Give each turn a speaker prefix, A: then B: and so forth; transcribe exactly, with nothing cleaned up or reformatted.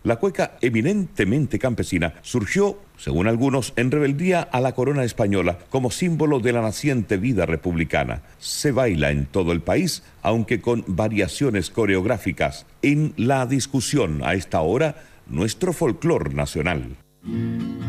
A: La cueca, eminentemente campesina, surgió, según algunos, en rebeldía a la corona española como símbolo de la naciente vida republicana. Se baila en todo el país, aunque con variaciones coreográficas. En la discusión a esta hora, nuestro folclor nacional.